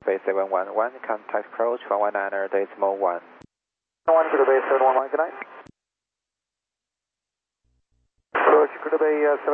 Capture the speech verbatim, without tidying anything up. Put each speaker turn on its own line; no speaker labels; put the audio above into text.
Bay seven one one, contact approach one one niner decimal one.
one Kudu Bay seven one one, good night. Approach Kudu Bay uh,